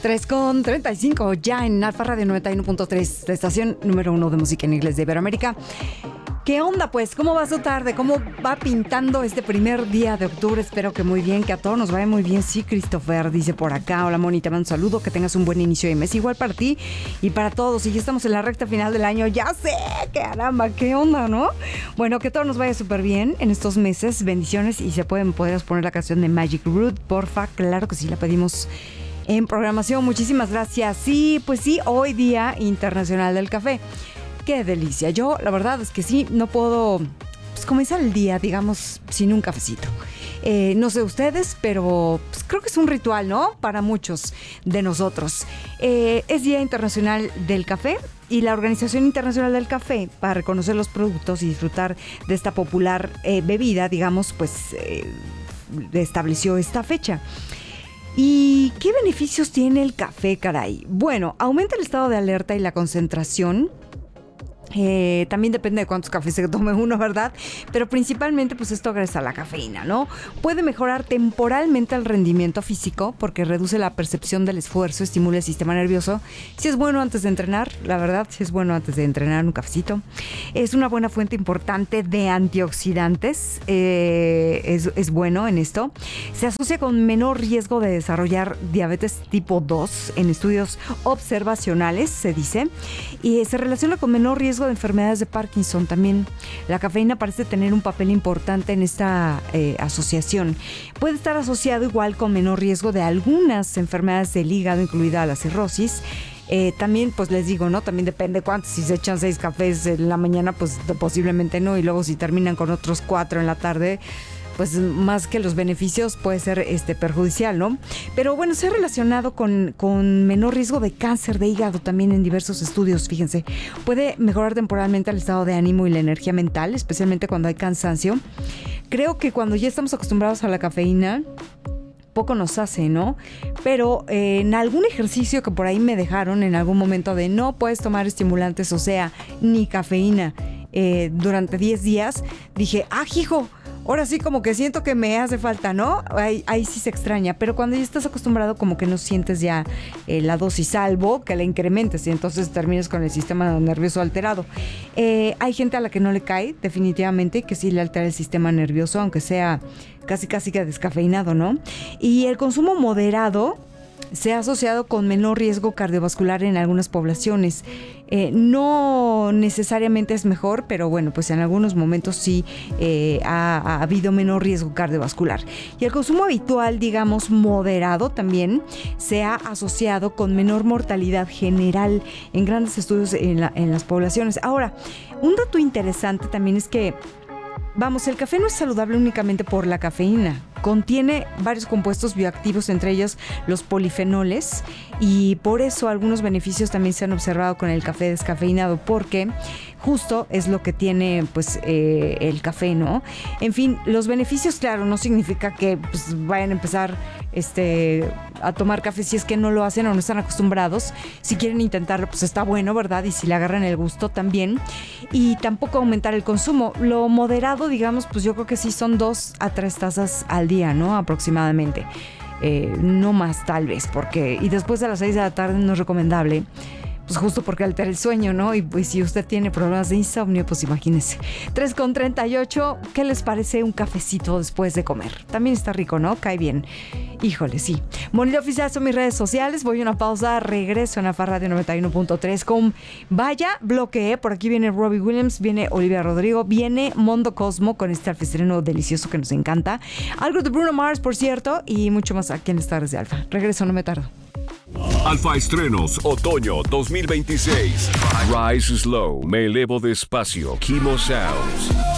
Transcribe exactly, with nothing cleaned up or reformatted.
tres con treinta y cinco ya en Alfa Radio noventa y uno punto tres, la estación número uno de música en inglés de Iberoamérica. ¿Qué onda, pues? ¿Cómo va su tarde? ¿Cómo va pintando este primer día de octubre? Espero que muy bien, que a todos nos vaya muy bien. Sí, Christopher dice por acá. Hola, Moni, te mando un saludo. Que tengas un buen inicio de mes. Igual para ti y para todos. Y ya estamos en la recta final del año. Ya sé, caramba, ¿qué onda, no? Bueno, que todo nos vaya súper bien en estos meses. Bendiciones. Y se pueden poder poner la canción de Magic Root, porfa. Claro que sí, la pedimos en programación. Muchísimas gracias. Sí, pues sí, hoy Día Internacional del Café. ¡Qué delicia! Yo, la verdad es que sí, no puedo pues, comenzar el día, digamos, sin un cafecito. Eh, no sé ustedes, pero pues, creo que es un ritual, ¿no? Para muchos de nosotros. Eh, es Día Internacional del Café y la Organización Internacional del Café, para reconocer los productos y disfrutar de esta popular eh, bebida, digamos, pues eh, estableció esta fecha. ¿Y qué beneficios tiene el café, caray? Bueno, aumenta el estado de alerta y la concentración. Eh, también depende de cuántos cafés se tome uno, ¿verdad? Pero principalmente pues esto gracias a la cafeína, ¿no? Puede mejorar temporalmente el rendimiento físico porque reduce la percepción del esfuerzo, estimula el sistema nervioso. Si es bueno antes de entrenar, la verdad, si es bueno antes de entrenar un cafecito. Es una buena fuente importante de antioxidantes, eh, es, es bueno en esto. Se asocia con menor riesgo de desarrollar diabetes tipo dos en estudios observacionales, se dice, y se relaciona con menor riesgo de enfermedades de Parkinson también. La cafeína parece tener un papel importante en esta eh, asociación. Puede estar asociado igual con menor riesgo de algunas enfermedades del hígado, incluida la cirrosis. Eh, también, pues les digo, ¿no? También depende cuántos. Si se echan seis cafés en la mañana, pues posiblemente no. Y luego si terminan con otros cuatro en la tarde, pues más que los beneficios puede ser este, perjudicial, ¿no? Pero bueno, se ha relacionado con, con menor riesgo de cáncer de hígado también en diversos estudios, fíjense. Puede mejorar temporalmente el estado de ánimo y la energía mental, especialmente cuando hay cansancio. Creo que cuando ya estamos acostumbrados a la cafeína, poco nos hace, ¿no? Pero eh, en algún ejercicio que por ahí me dejaron en algún momento de no puedes tomar estimulantes, o sea, ni cafeína eh, durante diez días, dije, ah, hijo, ahora sí como que siento que me hace falta, ¿no? Ahí, ahí sí se extraña, pero cuando ya estás acostumbrado como que no sientes ya eh, la dosis, salvo que la incrementes y entonces termines con el sistema nervioso alterado. Eh, hay gente a la que no le cae definitivamente, que sí le altera el sistema nervioso, aunque sea casi casi que descafeinado, ¿no? Y el consumo moderado se ha asociado con menor riesgo cardiovascular en algunas poblaciones. Eh, no necesariamente es mejor, pero bueno, pues en algunos momentos sí eh, ha, ha habido menor riesgo cardiovascular. Y el consumo habitual, digamos, moderado también se ha asociado con menor mortalidad general en grandes estudios en, la, en las poblaciones. Ahora, un dato interesante también es que vamos, el café no es saludable únicamente por la cafeína. Contiene varios compuestos bioactivos, entre ellos los polifenoles, y por eso algunos beneficios también se han observado con el café descafeinado, porque justo es lo que tiene pues eh, el café, ¿no? En fin, los beneficios, claro, no significa que pues, vayan a empezar este, a tomar café si es que no lo hacen o no están acostumbrados. Si quieren intentarlo, pues está bueno, ¿verdad? Y si le agarran el gusto también. Y tampoco aumentar el consumo. Lo moderado, digamos, pues yo creo que sí son dos a tres tazas al día, ¿no? Aproximadamente. Eh, no más tal vez, porque y después de las seis de la tarde no es recomendable, pues justo porque altera el sueño, ¿no? Y pues si usted tiene problemas de insomnio, pues imagínese. tres con treinta y ocho, ¿qué les parece un cafecito después de comer? También está rico, ¿no? Cae bien. Híjole, sí. Monito Oficial son mis redes sociales. Voy a una pausa, regreso en Alfa Radio noventa y uno punto tres con Vaya Bloque. Por aquí viene Robbie Williams, viene Olivia Rodrigo, viene Mondo Cosmo con este alfestreno delicioso que nos encanta. Algo de Bruno Mars, por cierto, y mucho más aquí en las tardes de Alfa. Regreso, no me tardo. Alfa Estrenos Otoño dos mil veintiséis. Rise Slow, Me Elevo Despacio, Kimo Sounds.